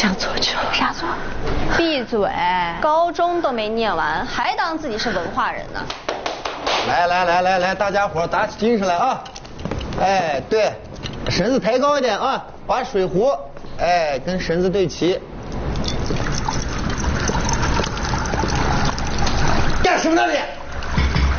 上座去了。 啥座？闭嘴！高中都没念完，还当自己是文化人呢。 来，大家伙打起精神来啊！哎，对，身子抬高一点啊，把水壶跟身子对齐。干什么呢你？